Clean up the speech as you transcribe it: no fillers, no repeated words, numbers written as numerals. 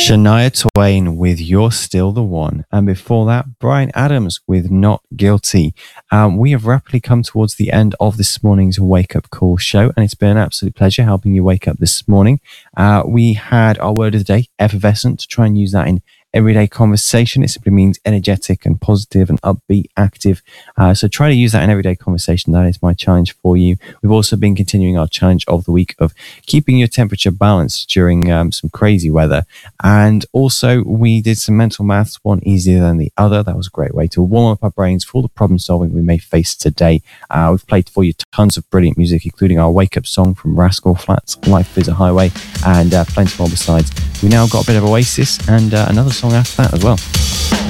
Shania Twain with You're Still the One. And before that, Bryan Adams with Not Guilty. We have rapidly come towards the end of this morning's Wake Up Call show, and it's been an absolute pleasure helping you wake up this morning. We had our word of the day, effervescent, to try and use that in everyday conversation. It simply means energetic and positive and upbeat, active. So try to use that in everyday conversation. That is my challenge for you. We've also been continuing our challenge of the week of keeping your temperature balanced during some crazy weather. And also we did some mental maths, one easier than the other. That was a great way to warm up our brains for all the problem solving we may face today. We've played for you tons of brilliant music, including our wake up song from Rascal Flatts, Life is a Highway, and plenty more besides. We now got a bit of Oasis and another song after that as well.